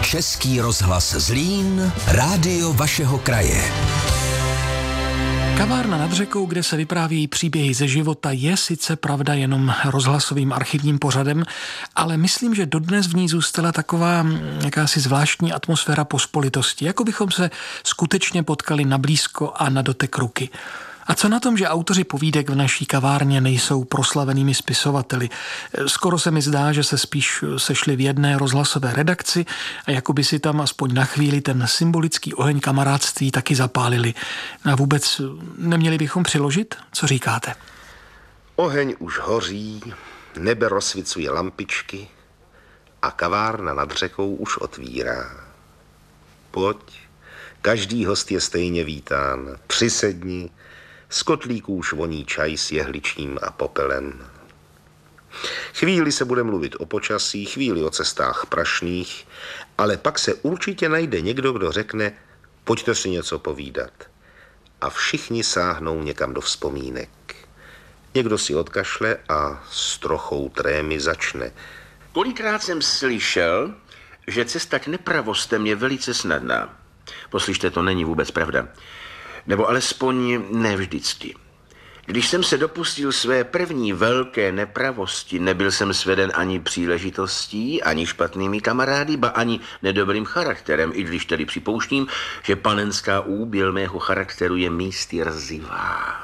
Český rozhlas Zlín, rádio vašeho kraje. Kavárna nad řekou, kde se vyprávějí příběhy ze života, je sice pravda jenom rozhlasovým archivním pořadem, ale myslím, že dodnes v ní zůstala taková jakási zvláštní atmosféra pospolitosti, jako bychom se skutečně potkali na blízko a na dotek ruky. A co na tom, že autoři povídek v naší kavárně nejsou proslavenými spisovateli? Skoro se mi zdá, že se spíš sešli v jedné rozhlasové redakci a jako by si tam aspoň na chvíli ten symbolický oheň kamarádství taky zapálili. A vůbec neměli bychom přiložit? Co říkáte? Oheň už hoří, nebe rozsvicuje lampičky a kavárna nad řekou už otvírá. Pojď, každý host je stejně vítán. Přisedni, z kotlíků už voní čaj s jehličím a popelem. Chvíli se bude mluvit o počasí, chvíli o cestách prašných, ale pak se určitě najde někdo, kdo řekne, pojďte si něco povídat. A všichni sáhnou někam do vzpomínek. Někdo si odkašle a s trochou trémy začne. Kolikrát jsem slyšel, že cesta k nepravostem je velice snadná. Poslyšte, to není vůbec pravda. Nebo alespoň ne vždycky. Když jsem se dopustil své první velké nepravosti, nebyl jsem sveden ani příležitostí, ani špatnými kamarády, ba ani nedobrým charakterem, i když tedy připouštím, že panenská úběl mého charakteru je místy rzivá.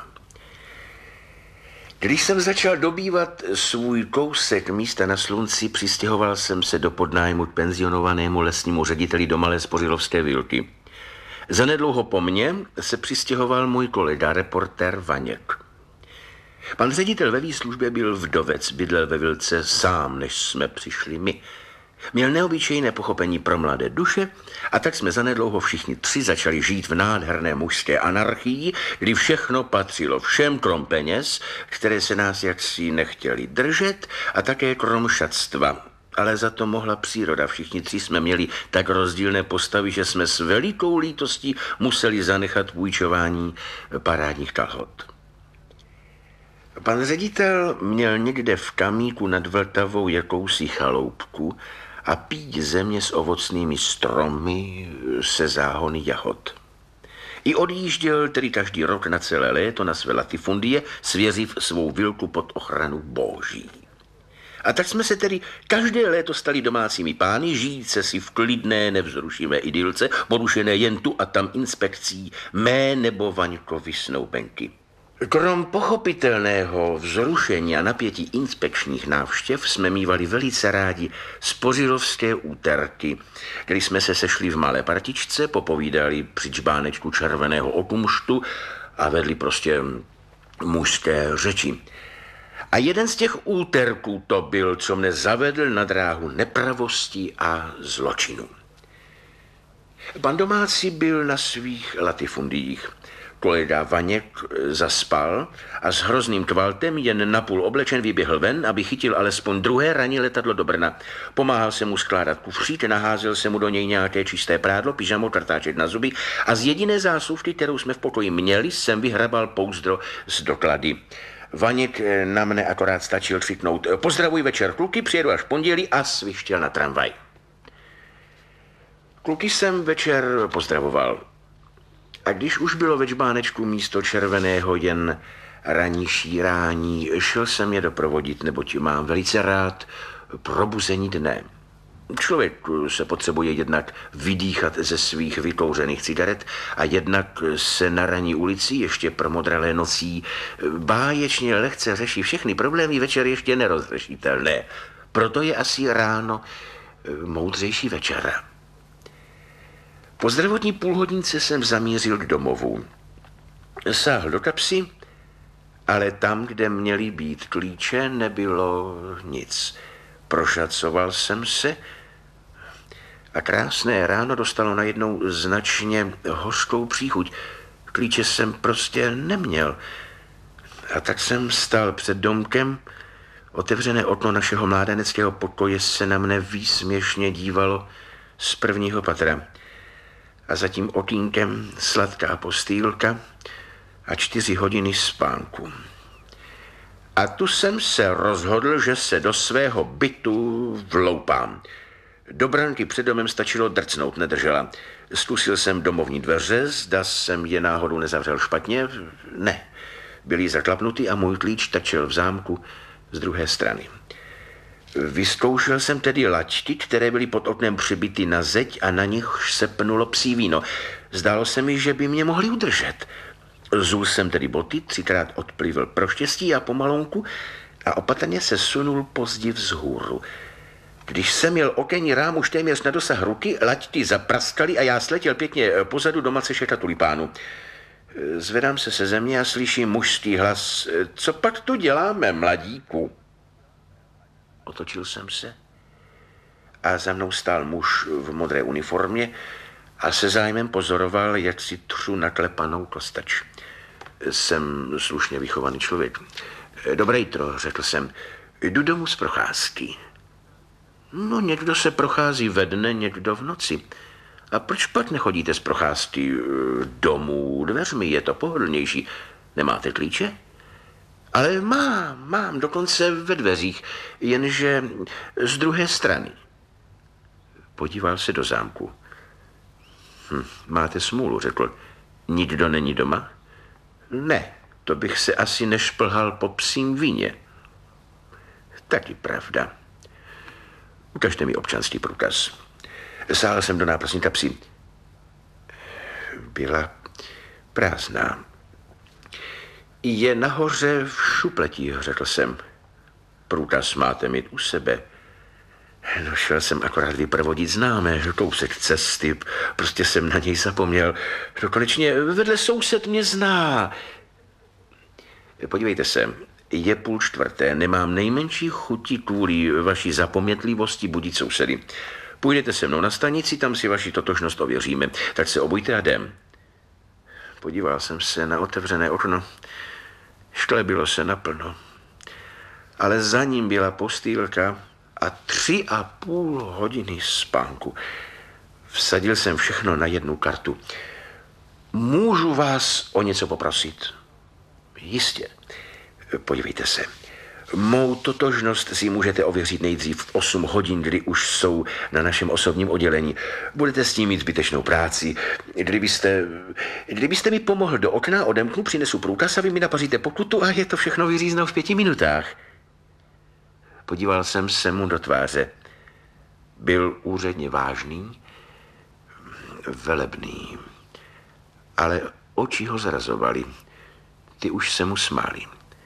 Když jsem začal dobývat svůj kousek místa na slunci, přistěhoval jsem se do podnájmu k penzionovanému lesnímu řediteli do Malé Spořilovské Vilky. Zanedlouho po mně se přistěhoval můj kolega, reportér Vaněk. Pan ředitel ve výslužbě byl vdovec, bydlel ve Vilce sám, než jsme přišli my. Měl neobyčejné pochopení pro mladé duše a tak jsme zanedlouho všichni tři začali žít v nádherné mužské anarchii, kdy všechno patřilo všem krom peněz, které se nás jaksi nechtěli držet, a také krom šatstva. Ale za to mohla příroda. Všichni tři jsme měli tak rozdílné postavy, že jsme s velikou lítostí museli zanechat půjčování parádních kalhot. Pan ředitel měl někde v Kamíku nad Vltavou jakousi chaloupku a píď země s ovocnými stromy, se záhony jahod. I odjížděl tedy každý rok na celé léto na své latifundie, svěřiv svou vilku pod ochranu boží. A tak jsme se tedy každé léto stali domácími pány, žijíce si v klidné, nevzrušivé idylce, porušené jen tu a tam inspekcí mé nebo Vaňkovy snoubenky. Krom pochopitelného vzrušení a napětí inspekčních návštěv jsme mívali velice rádi spořilovské úterky, kdy jsme se sešli v malé partičce, popovídali při čbánečku červeného okumštu a vedli prostě mužské řeči. A jeden z těch úterků to byl, co mne zavedl na dráhu nepravosti a zločinu. Pan domácí byl na svých latifundiích. Kolega Vaněk zaspal a s hrozným kvaltem jen napůl oblečen vyběhl ven, aby chytil alespoň druhé ranní letadlo do Brna. Pomáhal se mu skládat kufřík, naházel se mu do něj nějaké čisté prádlo, pyžamo, kartáček na zuby a z jediné zásuvky, kterou jsme v pokoji měli, jsem vyhrabal pouzdro z doklady. Vaněk na mne akorát stačil křiknout: pozdravuj večer kluky, přijedu až v pondělí, a svištěl na tramvaj. Kluky jsem večer pozdravoval. A když už bylo ve čbánečku místo červeného jen ranní šírání, šel jsem je doprovodit, neboť mám velice rád probuzení dne. Člověk se potřebuje jednak vydýchat ze svých vykouřených cigaret a jednak se na ranní ulici ještě promodralé nocí báječně lehce řeší všechny problémy večer ještě nerozřešitelné. Proto je asi ráno moudřejší večera. Po zdravotní půlhodince jsem zamířil k domovu. Sáhl do kapsy, ale tam, kde měly být klíče, nebylo nic. Prošacoval jsem se a krásné ráno dostalo najednou značně hořkou příchuť. Klíče jsem prostě neměl. A tak jsem stál před domkem. Otevřené okno našeho mládeneckého pokoje se na mne výsměšně dívalo z prvního patra. A za tím okýnkem sladká postýlka a 4 hodiny spánku. A tu jsem se rozhodl, že se do svého bytu vloupám. Do branky před domem stačilo drcnout, nedržela. Zkusil jsem domovní dveře, zda jsem je náhodou nezavřel špatně. Ne, byly zaklapnuty a můj klíč tačel v zámku z druhé strany. Vyzkoušel jsem tedy laťky, které byly pod oknem přibity na zeď a na nich se pnulo psí víno. Zdálo se mi, že by mě mohli udržet. Zul jsem tedy boty, 3krát odplivl pro štěstí a pomalonku a opatrně se sunul pozdě vzhůru. Když jsem měl okenní rám už téměř na dosah ruky, laťky zapraskaly a já sletěl pěkně pozadu do macešeka tulipánu. Zvedám se ze země a slyším mužský hlas. Co pak tu děláme, mladíku? Otočil jsem se a za mnou stál muž v modré uniformě a se zájmem pozoroval, jak si třu naklepanou kostač. Jsem slušně vychovaný člověk. Dobré jitro, řekl jsem. Jdu domů z procházky. No, někdo se prochází ve dne, někdo v noci. A proč pak nechodíte z procházky domů dveřmi? Je to pohodlnější. Nemáte klíče? Ale mám, dokonce ve dveřích, jenže z druhé strany. Podíval se do zámku. Máte smůlu, řekl. Nikdo není doma? Ne, to bych se asi nešplhal po psím víně. Taky pravda. Ukažte mi občanský průkaz. Sáhl jsem do náplasní kapsy. Byla prázdná. Je nahoře v šupletí, řekl jsem. Průkaz máte mít u sebe. No, šel jsem akorát vyprovodit známé, kousek cesty, prostě jsem na něj zapomněl. No, konečně vedle soused mě zná. Podívejte se, je 3:30, nemám nejmenší chuti kvůli vaší zapomnětlivosti budit sousedy. Půjdete se mnou na stanici, tam si vaši totožnost ověříme. Tak se obujte a jdem. Podíval jsem se na otevřené okno. Šklebilo se naplno. Ale za ním byla postýlka a 3,5 hodiny spánku. Vsadil jsem všechno na jednu kartu. Můžu vás o něco poprosit? Jistě. Podívejte se. Mou totožnost si můžete ověřit nejdřív v 8 hodin, kdy už jsou na našem osobním oddělení. Budete s tím mít zbytečnou práci. Kdybyste mi pomohl do okna, odemknu, přinesu průkaz a vy mi napaříte pokutu a je to všechno vyřízeno v 5 minutách. Podíval jsem se mu do tváře. Byl úředně vážný, velebný, ale oči ho zrazovaly. Ty už se mu smály.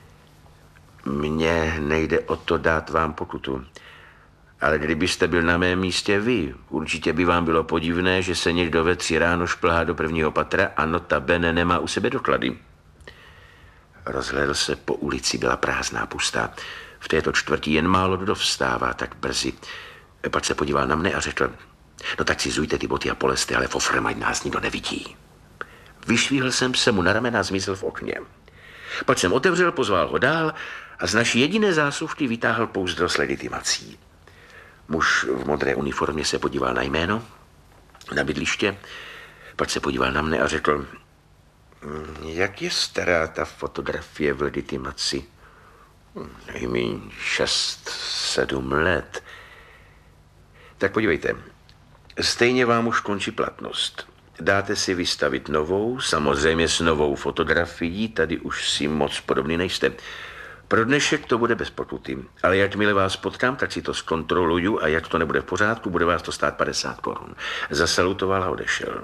Mně nejde o to dát vám pokutu. Ale kdybyste byl na mém místě vy, určitě by vám bylo podivné, že se někdo ve 3 ráno šplhá do 1. patra a notabene nemá u sebe doklady. Rozhlédl se po ulici, byla prázdná, pustá. V této čtvrti jen málo kdo vstává tak brzy. Pak se podíval na mne a řekl, no tak si zujte ty boty a polezte, ale fofrem, ať nás nikdo nevidí. Vyšvíhl jsem se mu na ramena a zmizel v okně. Pak jsem otevřel, pozval ho dál a z naší jediné zásuvky vytáhl pouzdro s legitimací. Muž v modré uniformě se podíval na jméno, na bydliště, pak se podíval na mne a řekl, jak je stará ta fotografie v legitimaci? Nejméně 6-7 let. Tak podívejte, stejně vám už končí platnost. Dáte si vystavit novou, samozřejmě s novou fotografií, tady už si moc podobný nejste. Pro dnešek to bude bez pokuty, ale jakmile vás potkám, tak si to zkontroluju a jak to nebude v pořádku, bude vás to stát 50 korun. Zasalutoval a odešel.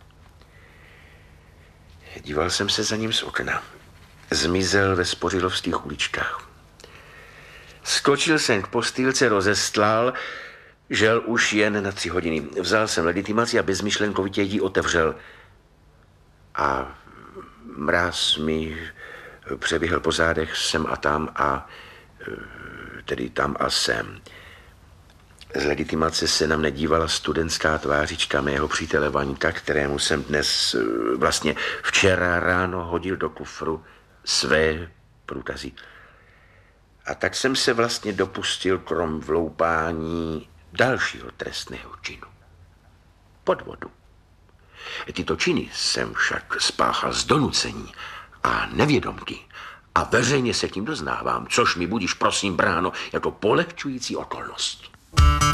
Díval jsem se za ním z okna. Zmizel ve spořilovských uličkách. Skočil jsem k postýlce, rozestlal, žel už jen na 3 hodiny. Vzal jsem legitimaci a bezmyšlenkovitě ji otevřel. A mráz mi přeběhl po zádech sem a tam a tedy tam a sem. Z legitimace se na mne dívala studentská tvářička mého přítele Vaňka, kterému jsem dnes, vlastně včera ráno hodil do kufru své průkazy. A tak jsem se vlastně dopustil krom vloupání dalšího trestného činu. Podvodu. Tyto činy jsem však spáchal z donucení a nevědomky a veřejně se tím doznávám, což mi budíš prosím bráno jako polehčující okolnost.